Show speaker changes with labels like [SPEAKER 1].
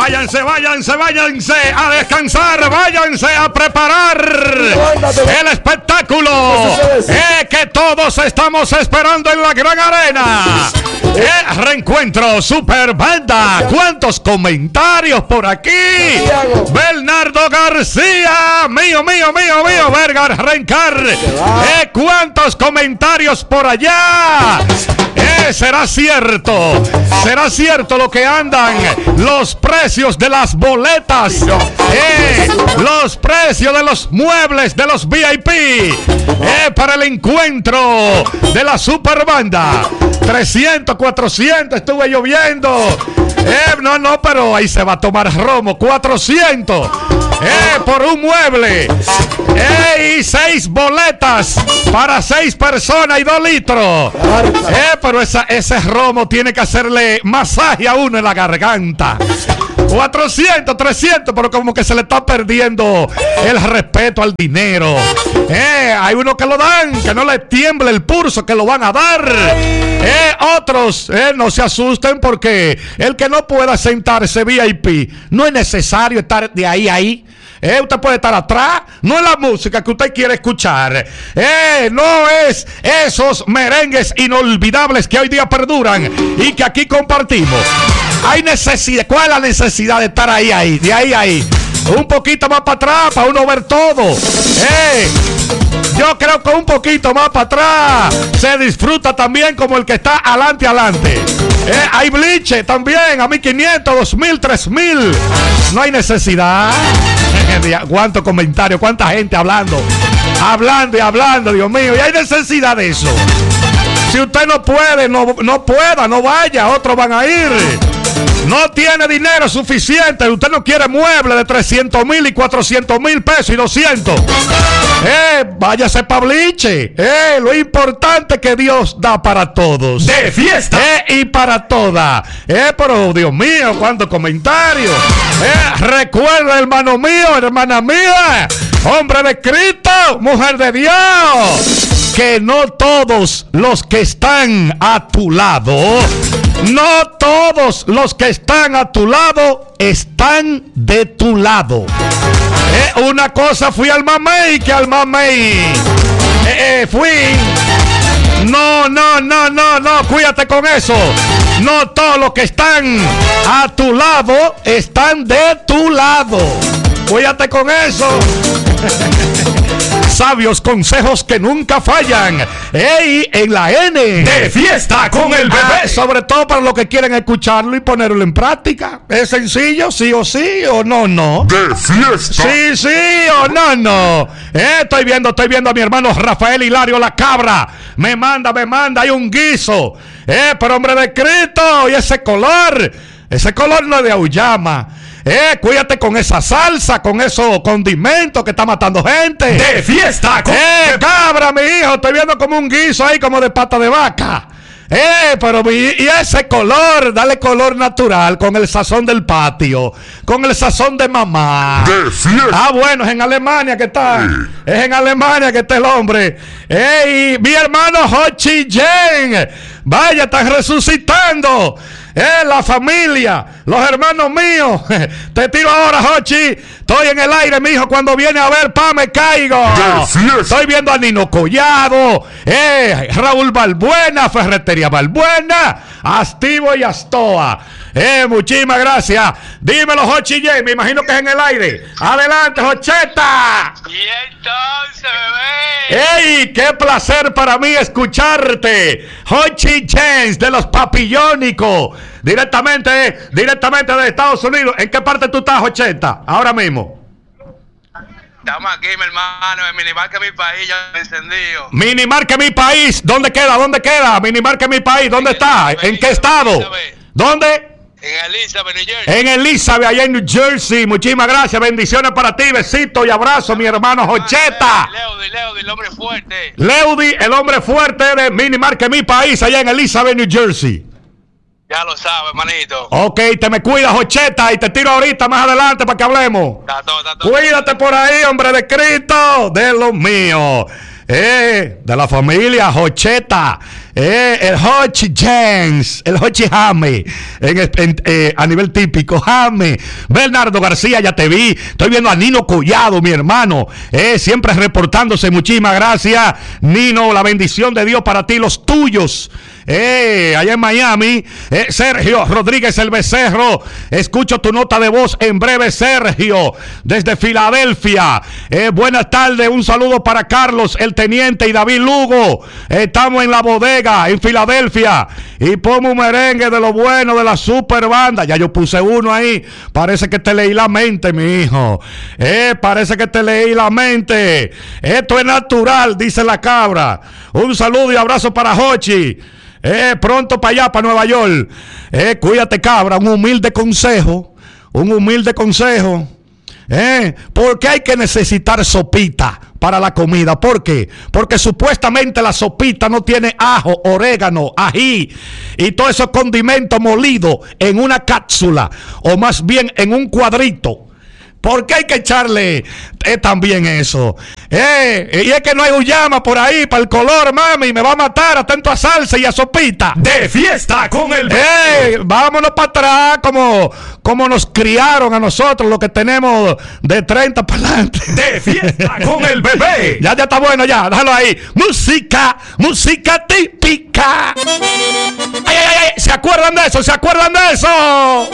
[SPEAKER 1] Váyanse a descansar, váyanse a preparar el espectáculo que todos estamos esperando en la gran arena. Reencuentro Super Banda. ¿Cuántos comentarios por aquí? Bernardo García, mío, Vergar Rencar. ¿Cuántos comentarios por allá? Será cierto lo que andan los precios de las boletas, los precios de los muebles de los VIP para el encuentro de la Super Banda. 300, 400 estuve lloviendo. No, pero ahí se va a tomar romo. 400 por un mueble. Y 6 boletas para 6 personas y 2 litros. Pero ese romo tiene que hacerle masaje a uno en la garganta. 400, 300, pero como que se le está perdiendo el respeto al dinero. Hay unos que lo dan, que no le tiemble el pulso, que lo van a dar. Otros, no se asusten, porque el que no pueda sentarse VIP, no es necesario estar de ahí. Usted puede estar atrás, no es la música que usted quiere escuchar, no es esos merengues inolvidables que hoy día perduran y que aquí compartimos. Hay necesidad. ¿Cuál es la necesidad de estar ahí? De ahí. Un poquito más para atrás para uno ver todo. Yo creo que un poquito más para atrás se disfruta también como el que está adelante. Hay bliche también a 1500, 2000, 3000. No hay necesidad. ¿Cuántos comentarios? ¿Cuánta gente hablando, Dios mío? Y hay necesidad de eso. Si usted no puede, no vaya. Otros van a ir. No tiene dinero suficiente. Usted no quiere muebles de 300,000 y 400,000 pesos y 200. Váyase pa' bliche. Lo importante que Dios da para todos.
[SPEAKER 2] De fiesta.
[SPEAKER 1] Y para todas. Pero Dios mío, cuántos comentarios. Recuerda, hermano mío, hermana mía, hombre de Cristo, mujer de Dios, que no todos los que están a tu lado, no todos los que están a tu lado están de tu lado. Una cosa fui al mamey, que al mamey fui. No, cuídate con eso. No todos los que están a tu lado están de tu lado. Cuídate con eso. Sabios consejos que nunca fallan. En la N
[SPEAKER 2] de fiesta con el bebé.
[SPEAKER 1] Sobre todo para los que quieren escucharlo y ponerlo en práctica. Es sencillo, sí o no.
[SPEAKER 2] De fiesta.
[SPEAKER 1] Sí o no. Estoy viendo a mi hermano Rafael Hilario La Cabra. Me manda, hay un guiso. Pero hombre de Cristo, y ese color no es de auyama. Cuídate con esa salsa, con esos condimentos que está matando gente.
[SPEAKER 2] De fiesta con
[SPEAKER 1] cabra, mi hijo, estoy viendo como un guiso ahí como de pata de vaca. Pero y ese color, dale color natural, con el sazón del patio, con el sazón de mamá.
[SPEAKER 2] De fiesta.
[SPEAKER 1] Bueno, es en Alemania que está. Es en Alemania que está el hombre. Mi hermano Hochi Jen, vaya, están resucitando. La familia, los hermanos míos. Te tiro ahora, Hochi. Estoy en el aire, mijo. Cuando viene a ver, me caigo. Estoy viendo a Nino Collado, Raúl Balbuena, Ferretería Balbuena, Astivo y Astoa. Muchísimas gracias. Dímelo, Hochi J. Me imagino que es en el aire. Adelante, Jocheta.
[SPEAKER 3] Y entonces, bebé.
[SPEAKER 1] ¡Qué placer para mí escucharte! Hochi James de los Papillónicos. Directamente de Estados Unidos. ¿En qué parte tú estás, Jocheta? Ahora mismo.
[SPEAKER 3] Estamos aquí, mi hermano, en Minimarket Mi País, ya encendido.
[SPEAKER 1] Minimarket Mi País, ¿dónde queda? Minimarket Mi País, ¿dónde está? ¿En qué estado? ¿Dónde?
[SPEAKER 3] En Elizabeth, New Jersey.
[SPEAKER 1] En Elizabeth, allá en New Jersey. Muchísimas gracias, bendiciones para ti, besitos y abrazos, mi hermano Jocheta.
[SPEAKER 3] Leudi, el hombre fuerte.
[SPEAKER 1] Leudi, el hombre fuerte de Minimarket Mi País, allá en Elizabeth, New Jersey.
[SPEAKER 3] Ya lo sabes, manito.
[SPEAKER 1] Ok, te me cuidas, Jocheta, y te tiro ahorita más adelante para que hablemos.
[SPEAKER 3] Está todo.
[SPEAKER 1] Cuídate por ahí, hombre de Cristo, de los míos. De la familia Jocheta. El Hochi James, el Hochi Jame, a nivel típico, Jame. Bernardo García, ya te vi. Estoy viendo a Nino Collado, mi hermano, siempre reportándose. Muchísimas gracias, Nino. La bendición de Dios para ti y los tuyos. Allá en Miami, Sergio Rodríguez el Becerro, escucho tu nota de voz en breve, Sergio, desde Filadelfia. Buenas tardes, un saludo para Carlos, el teniente, y David Lugo. Estamos en la bodega en Filadelfia y pongo un merengue de lo bueno de la super banda. Ya yo puse uno ahí. Parece que te leí la mente, mi hijo. Parece que te leí la mente. Esto es natural, dice la cabra. Un saludo y abrazo para Hochi. Pronto para allá, para Nueva York. Cuídate, cabra. Un humilde consejo. ¿Por qué hay que necesitar sopita para la comida? ¿Por qué? Porque supuestamente la sopita no tiene ajo, orégano, ají y todos esos condimentos molidos en una cápsula, o más bien en un cuadrito. ¿Por qué hay que echarle también eso? Y es que no hay uyama por ahí para el color, mami. Me va a matar, atento a salsa y a sopita.
[SPEAKER 2] De fiesta con el
[SPEAKER 1] vámonos para atrás como nos criaron a nosotros, los que tenemos de 30 para adelante.
[SPEAKER 2] De fiesta con el bebé.
[SPEAKER 1] Ya está bueno, ya, déjalo ahí. Música típica. ¡Ay! ¿Se acuerdan de eso?